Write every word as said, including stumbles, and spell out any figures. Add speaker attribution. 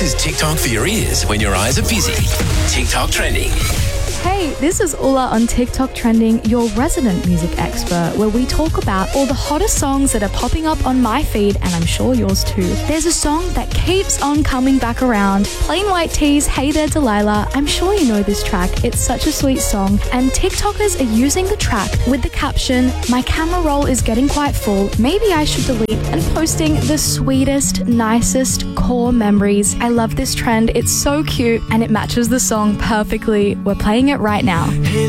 Speaker 1: This is TikTok for your ears when your eyes are busy. TikTok trending.
Speaker 2: Hey, this is Ula on TikTok Trending, your resident music expert, where we talk about all the hottest songs that are popping up on my feed, and I'm sure yours too. There's a song that keeps on coming back around. Plain White T's Hey There Delilah. I'm sure you know this track. It's such a sweet song, and TikTokers are using the track with the caption, "My camera roll is getting quite full. Maybe I should delete," and posting the sweetest, nicest core memories. I love this trend. It's so cute and it matches the song perfectly. We're playing it right now.
Speaker 3: Hey